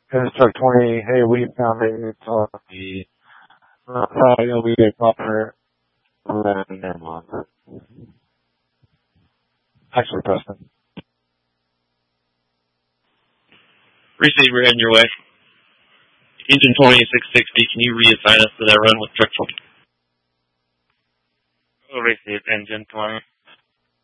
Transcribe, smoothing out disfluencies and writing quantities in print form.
This is truck 20. Hey, we found it on the LBA buffer. Never mind. Actually, Preston. Receiver heading your way. Engine 2660, can you reassign us to that run with truck 20? We'll receive engine 20.